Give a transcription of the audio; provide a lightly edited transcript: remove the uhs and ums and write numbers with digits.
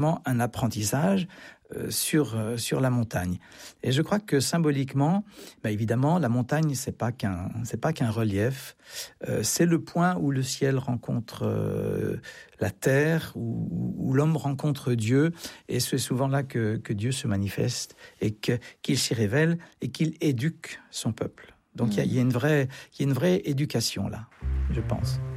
un apprentissage sur la montagne. Et je crois que symboliquement, évidemment, la montagne, c'est pas qu'un relief. C'est le point où le ciel rencontre la terre, où l'homme rencontre Dieu. Et c'est souvent là que Dieu se manifeste et qu'il s'y révèle et qu'il éduque son peuple. Donc il y a une vraie éducation là, je pense.